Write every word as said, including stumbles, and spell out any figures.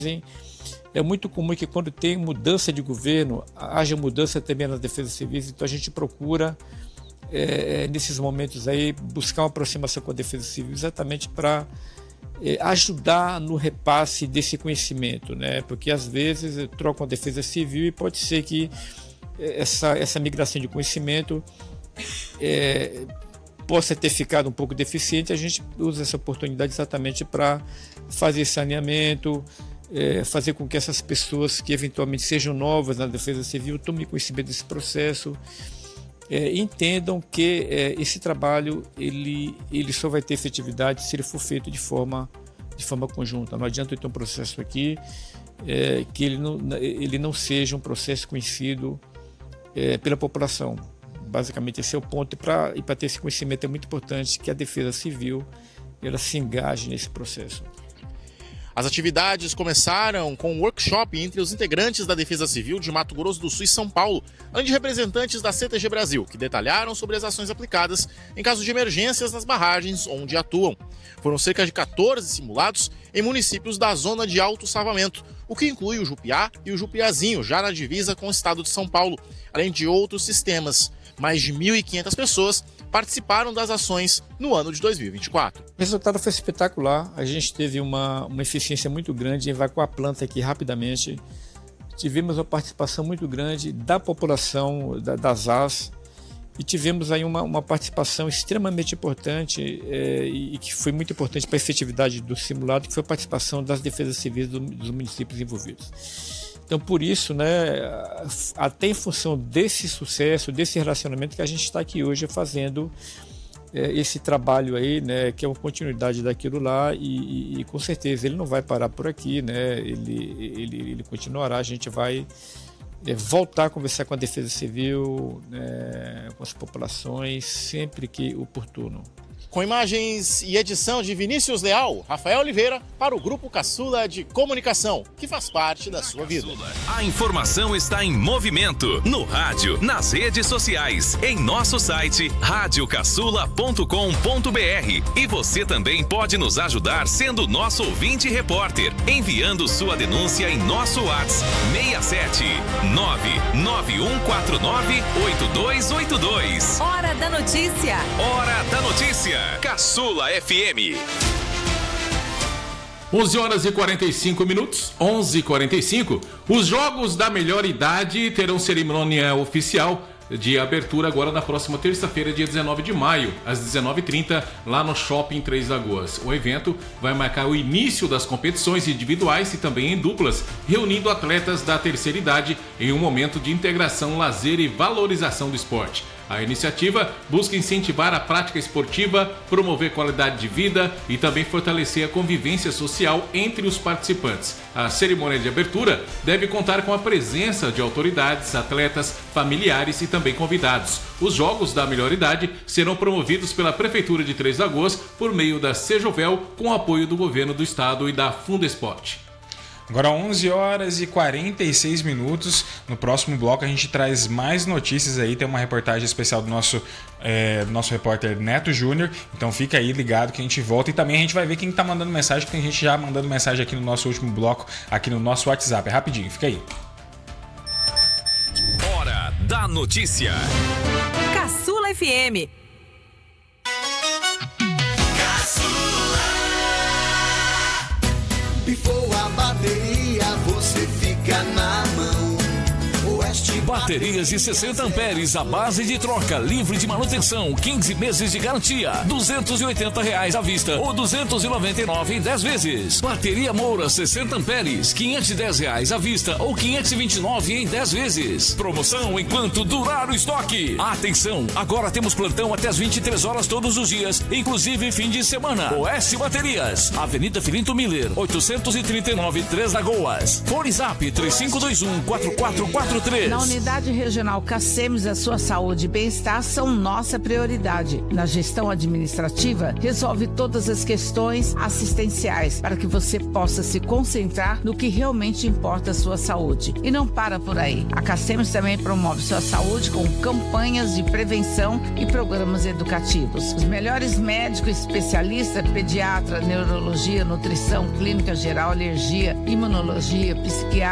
É muito comum que quando tem mudança de governo, haja mudança também nas defesas civis, então a gente procura, é, nesses momentos aí, buscar uma aproximação com a defesa civil exatamente para é, ajudar no repasse desse conhecimento, né? Porque às vezes trocam a defesa civil e pode ser que essa, essa migração de conhecimento é, possa ter ficado um pouco deficiente. A gente usa essa oportunidade exatamente para fazer esse saneamento, É, fazer com que essas pessoas que eventualmente sejam novas na defesa civil tomem conhecimento desse processo, é, entendam que é, esse trabalho ele, ele só vai ter efetividade se ele for feito de forma, de forma conjunta. Não adianta eu ter um processo aqui é, que ele não, ele não seja um processo conhecido é, pela população. Basicamente esse é o ponto, e para e para ter esse conhecimento é muito importante que a defesa civil ela se engaje nesse processo. As atividades começaram com um workshop entre os integrantes da Defesa Civil de Mato Grosso do Sul e São Paulo, além de representantes da C T G Brasil, que detalharam sobre as ações aplicadas em caso de emergências nas barragens onde atuam. Foram cerca de quatorze simulados em municípios da zona de alto salvamento, o que inclui o Jupiá e o Jupiazinho, já na divisa com o estado de São Paulo, além de outros sistemas. Mais de mil e quinhentas pessoas participaram das ações no ano de dois mil e vinte e quatro. O resultado foi espetacular. A gente teve uma, uma eficiência muito grande em evacuar a planta aqui rapidamente. Tivemos uma participação muito grande da população, da, das A S, e tivemos aí uma, uma participação extremamente importante é, e, e que foi muito importante para a efetividade do simulado, que foi a participação das defesas civis do, dos municípios envolvidos. Então, por isso, né, até em função desse sucesso, desse relacionamento que a gente está aqui hoje fazendo é, esse trabalho aí, né, que é uma continuidade daquilo lá, e, e, e com certeza ele não vai parar por aqui, né, ele, ele, ele continuará, a gente vai é, voltar a conversar com a Defesa Civil, né, com as populações, sempre que oportuno. Com imagens e edição de Vinícius Leal, Rafael Oliveira, para o Grupo Caçula de Comunicação, que faz parte da sua vida. A informação está em movimento, no rádio, nas redes sociais, em nosso site rádio caçula ponto com ponto b r. E você também pode nos ajudar sendo nosso ouvinte e repórter, enviando sua denúncia em nosso WhatsApp seis sete nove nove um quatro nove oito dois oito dois. Hora da notícia. Hora da notícia. Caçula F M. onze horas e quarenta e cinco minutos, onze e quarenta e cinco. Os Jogos da Melhor Idade terão cerimônia oficial de abertura agora na próxima terça-feira, dia dezenove de maio, às dezenove e trinta, lá no Shopping Três Lagoas. O evento vai marcar o início das competições individuais e também em duplas, reunindo atletas da terceira idade em um momento de integração, lazer e valorização do esporte. A iniciativa busca incentivar a prática esportiva, promover qualidade de vida e também fortalecer a convivência social entre os participantes. A cerimônia de abertura deve contar com a presença de autoridades, atletas, familiares e também convidados. Os Jogos da Melhor Idade serão promovidos pela Prefeitura de Três Lagoas por meio da Sejovel, com apoio do Governo do Estado e da Fundesporte. Agora onze horas e quarenta e seis minutos. No próximo bloco a gente traz mais notícias aí. Tem uma reportagem especial do nosso, é, do nosso repórter Neto Júnior. Então fica aí ligado que a gente volta. E também a gente vai ver quem está mandando mensagem, que tem gente já mandando mensagem aqui no nosso último bloco, aqui no nosso WhatsApp. É rapidinho, fica aí. Hora da notícia. Caçula F M. Pifou a bateria, você fica na mão. Oeste Baterias de sessenta amperes, a base de troca, livre de manutenção, quinze meses de garantia, duzentos e oitenta reais à vista ou duzentos e noventa e nove em dez vezes. Bateria Moura sessenta amperes, quinhentos e dez reais à vista ou quinhentos e vinte e nove em dez vezes. Promoção enquanto durar o estoque. Atenção, agora temos plantão até as vinte e três horas todos os dias, inclusive fim de semana. Oeste Baterias, Avenida Filinto Miller, oitocentos e trinta e nove, Três Lagoas. Fone Zap três cinco dois um, quatro quatro quatro três. Na unidade Unidade Regional Cacemes, a sua saúde e bem-estar são nossa prioridade. Na gestão administrativa, resolve todas as questões assistenciais para que você possa se concentrar no que realmente importa a sua saúde. E não para por aí. A Cacemes também promove sua saúde com campanhas de prevenção e programas educativos. Os melhores médicos especialistas, pediatra, neurologia, nutrição, clínica geral, alergia, imunologia, psiquiatra,